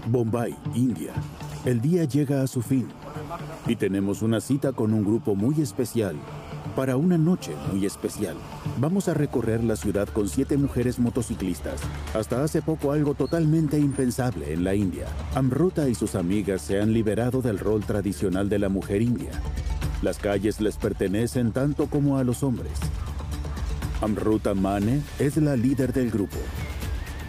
Bombay, India. El día llega a su fin y tenemos una cita con un grupo muy especial para una noche muy especial. Vamos a recorrer la ciudad con 7 mujeres motociclistas. Hasta hace poco algo totalmente impensable en la India. Amruta y sus amigas se han liberado del rol tradicional de la mujer india. Las calles les pertenecen tanto como a los hombres. Amruta Mane es la líder del grupo.